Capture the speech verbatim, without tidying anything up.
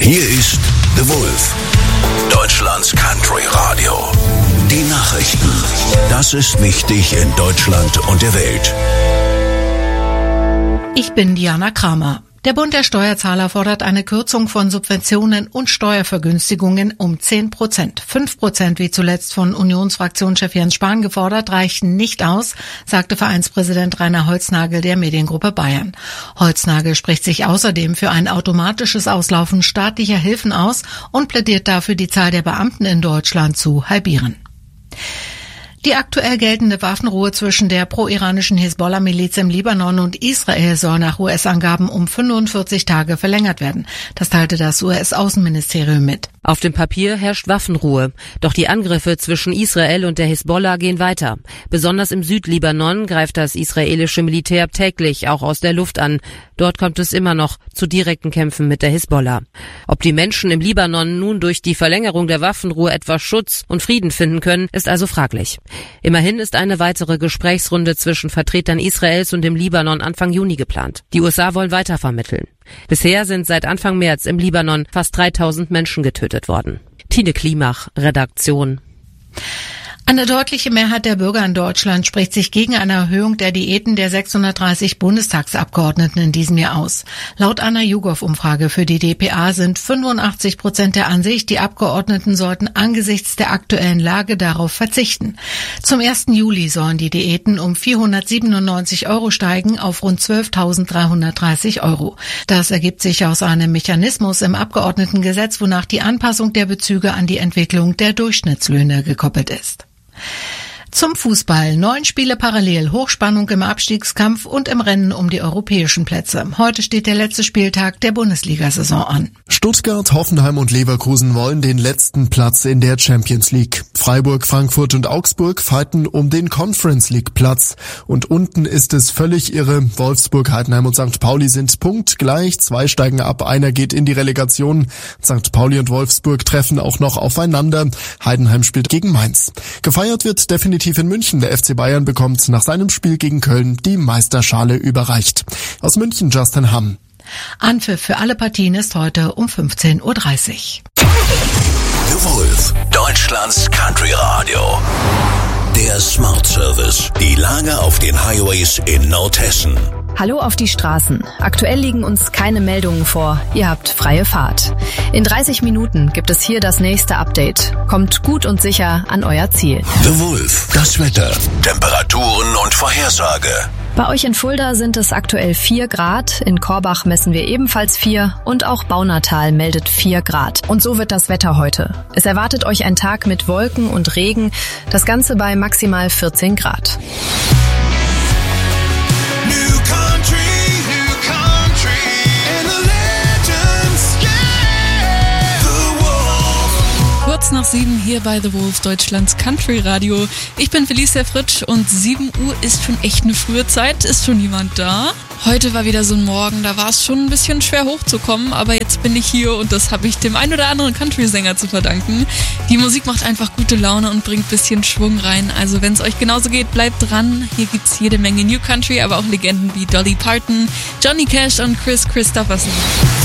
Hier ist The Wolf, Deutschlands Country Radio. Die Nachrichten. Das ist wichtig in Deutschland und der Welt. Ich bin Diana Kramer. Der Bund der Steuerzahler fordert eine Kürzung von Subventionen und Steuervergünstigungen um zehn Prozent. fünf Prozent, wie zuletzt von Unionsfraktionschef Jens Spahn gefordert, reichen nicht aus, sagte Vereinspräsident Rainer Holznagel der Mediengruppe Bayern. Holznagel spricht sich außerdem für ein automatisches Auslaufen staatlicher Hilfen aus und plädiert dafür, die Zahl der Beamten in Deutschland zu halbieren. Die aktuell geltende Waffenruhe zwischen der pro-iranischen Hisbollah-Miliz im Libanon und Israel soll nach U S-Angaben um fünfundvierzig Tage verlängert werden. Das teilte das U S-Außenministerium mit. Auf dem Papier herrscht Waffenruhe. Doch die Angriffe zwischen Israel und der Hisbollah gehen weiter. Besonders im Südlibanon greift das israelische Militär täglich auch aus der Luft an. Dort kommt es immer noch zu direkten Kämpfen mit der Hisbollah. Ob die Menschen im Libanon nun durch die Verlängerung der Waffenruhe etwas Schutz und Frieden finden können, ist also fraglich. Immerhin ist eine weitere Gesprächsrunde zwischen Vertretern Israels und dem Libanon Anfang Juni geplant. Die U S A wollen weiter vermitteln. Bisher sind seit Anfang März im Libanon fast dreitausend Menschen getötet worden. Tine Klimach, Redaktion. Eine deutliche Mehrheit der Bürger in Deutschland spricht sich gegen eine Erhöhung der Diäten der sechshundertdreißig Bundestagsabgeordneten in diesem Jahr aus. Laut einer YouGov-Umfrage für die d p a sind fünfundachtzig Prozent der Ansicht, die Abgeordneten sollten angesichts der aktuellen Lage darauf verzichten. Zum ersten Juli sollen die Diäten um vierhundertsiebenundneunzig Euro steigen auf rund zwölftausenddreihundertdreißig Euro. Das ergibt sich aus einem Mechanismus im Abgeordnetengesetz, wonach die Anpassung der Bezüge an die Entwicklung der Durchschnittslöhne gekoppelt ist. Zum Fußball. Neun Spiele parallel, Hochspannung im Abstiegskampf und im Rennen um die europäischen Plätze. Heute steht der letzte Spieltag der Bundesliga-Saison an. Stuttgart, Hoffenheim und Leverkusen wollen den letzten Platz in der Champions League. Freiburg, Frankfurt und Augsburg fighten um den Conference League Platz. Und unten ist es völlig irre. Wolfsburg, Heidenheim und Sankt Pauli sind punktgleich. Zwei steigen ab, einer geht in die Relegation. Sankt Pauli und Wolfsburg treffen auch noch aufeinander. Heidenheim spielt gegen Mainz. Gefeiert wird definitiv in München. Der F C Bayern bekommt nach seinem Spiel gegen Köln die Meisterschale überreicht. Aus München Justin Hamm. Anpfiff für alle Partien ist heute um fünfzehn Uhr dreißig. The Wolf, Deutschlands Country Radio. Der Smart Service. Die Lage auf den Highways in Nordhessen. Hallo auf die Straßen. Aktuell liegen uns keine Meldungen vor. Ihr habt freie Fahrt. In dreißig Minuten gibt es hier das nächste Update. Kommt gut und sicher an euer Ziel. The Wolf, das Wetter, Temperaturen und Vorhersage. Bei euch in Fulda sind es aktuell vier Grad, in Korbach messen wir ebenfalls vier und auch Baunatal meldet vier Grad. Und so wird das Wetter heute. Es erwartet euch ein Tag mit Wolken und Regen, das Ganze bei maximal vierzehn Grad. Kurz nach sieben hier bei The Wolf, Deutschlands Country Radio. Ich bin Felicia Fritsch und sieben Uhr ist schon echt eine frühe Zeit. Ist schon jemand da? Heute war wieder so ein Morgen, da war es schon ein bisschen schwer hochzukommen, aber jetzt bin ich hier und das habe ich dem ein oder anderen Country-Sänger zu verdanken. Die Musik macht einfach gute Laune und bringt ein bisschen Schwung rein. Also wenn es euch genauso geht, bleibt dran. Hier gibt's jede Menge New Country, aber auch Legenden wie Dolly Parton, Johnny Cash und Chris Christopherson.